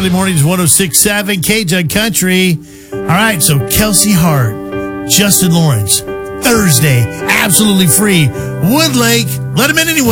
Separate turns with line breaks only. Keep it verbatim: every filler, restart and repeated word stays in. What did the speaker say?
Early mornings, one oh six point seven Cajun Country. All right, so Kelsey Hart, Justin Lawrence, Thursday, absolutely free. Woodlake, let him in anyway.